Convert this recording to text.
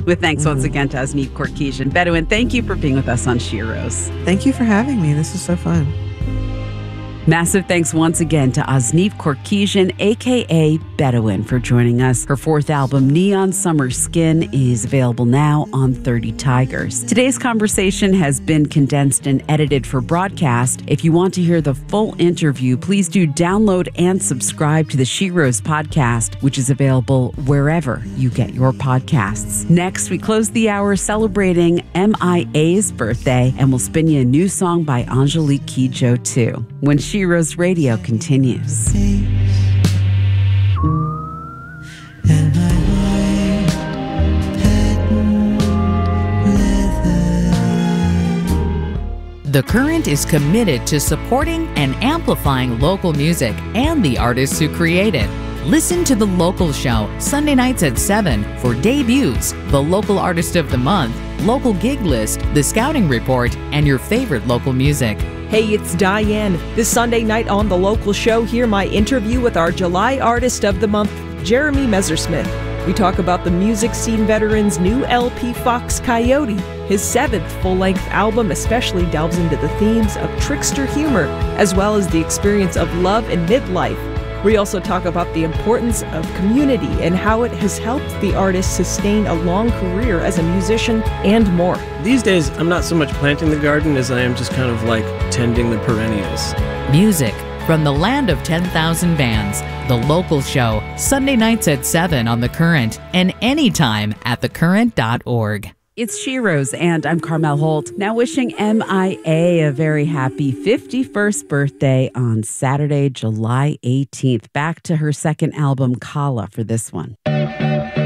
With thanks once again to Asneep Korkesian. Bedouin, thank you for being with us on Sheroes. Thank you for having me. This is so fun. Massive thanks once again to Asneep Korkesian, a.k.a. Bedouin, for joining us. Her fourth album, Neon Summer Skin, is available now on 30 Tigers. Today's conversation has been condensed and edited for broadcast. If you want to hear the full interview, please do download and subscribe to the Sheroes podcast, which is available wherever you get your podcasts. Next, we close the hour celebrating MIA's birthday, and we'll spin you a new song by Angelique Kidjo, too, when Sheroes Radio continues. The Current is committed to supporting and amplifying local music and the artists who create it. Listen to The Local Show, Sunday nights at 7 for debuts, the local artist of the month, local gig list, the scouting report, and your favorite local music. Hey, it's Diane. This Sunday night on The Local Show, hear my interview with our July Artist of the Month, Jeremy Messersmith. We talk about the music scene veteran's new LP, Fox Coyote. His 7th full-length album especially delves into the themes of trickster humor, as well as the experience of love and midlife. We also talk about the importance of community and how it has helped the artist sustain a long career as a musician and more. These days, I'm not so much planting the garden as I am just kind of like tending the perennials. Music from the land of 10,000 bands. The Local Show, Sunday nights at 7 on The Current and anytime at thecurrent.org. It's Sheroes, and I'm Carmel Holt. Now wishing MIA a very happy 51st birthday on Saturday, July 18th. Back to her second album, Kala, for this one.